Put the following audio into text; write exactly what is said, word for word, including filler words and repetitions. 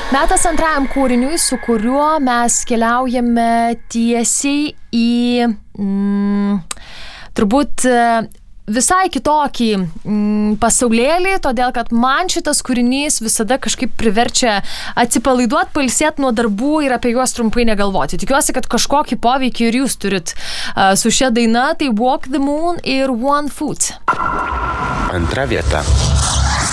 Metas antrajam kūriniui, su kuriuo mes keliaujame tiesiai į mm, turbūt visai kitokį mm, pasaulėlį, todėl kad man šitas kūrinys visada kažkaip priverčia atsipalaiduoti, pailsėti nuo darbų ir apie juos trumpai negalvoti. Tikiuosi, kad kažkokį poveikį ir jūs turit uh, su šia daina, tai Walk the Moon ir One Foot. Antra vieta.